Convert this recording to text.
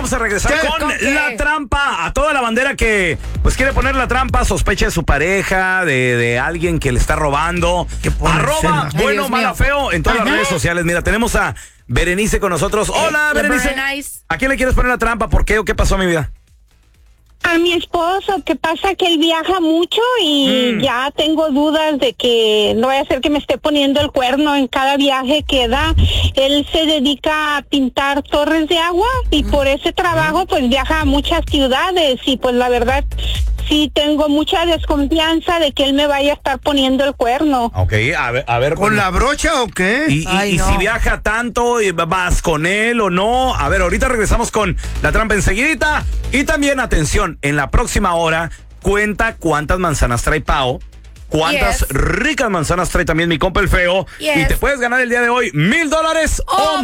vamos a regresar con qué? la trampa. A toda la bandera que pues quiere poner la trampa, sospecha de su pareja, de alguien que le está robando. Arroba Ay, bueno, Dios mala, mío. feo en todas las redes sociales. Mira, tenemos a Berenice con nosotros. Hola, Berenice. Berenice. ¿A quién le quieres poner la trampa? ¿Por qué o qué pasó, mi vida? A mi esposo, que pasa que él viaja mucho y ya tengo dudas de que no vaya a ser que me esté poniendo el cuerno en cada viaje que da. Él se dedica a pintar torres de agua y por ese trabajo pues viaja a muchas ciudades y pues la verdad sí tengo mucha desconfianza de que él me vaya a estar poniendo el cuerno. Ok, a ver. ¿Con la brocha o qué? Y si viaja tanto, ¿vas con él o no? A ver, ahorita regresamos con la trampa enseguidita. Y también, atención, en la próxima hora, cuenta cuántas manzanas trae Pao. Cuántas ricas manzanas trae también mi compa el feo. Y te puedes ganar el día de hoy $1,000 o